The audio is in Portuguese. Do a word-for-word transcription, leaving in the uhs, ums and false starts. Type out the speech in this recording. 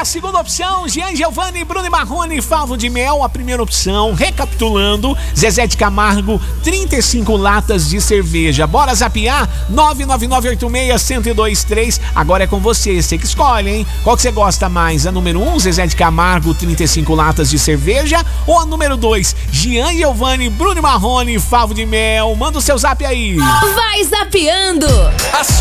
segunda opção, Jean Giovanni, Bruno e Marrone, Favo de Mel. A primeira opção, recapitulando, Zezé de Camargo, trinta e cinco latas de cerveja. Bora zapear? nove nove nove oito seis, um zero dois três. Agora é com você, você que escolhe, hein? Qual que você gosta mais? A número um, Zezé de Camargo, trinta e cinco latas de cerveja? Ou a número dois, Jean Giovanni, Bruno e Marrone, Favo de Mel? Manda o seu zap aí. Vai zapeando!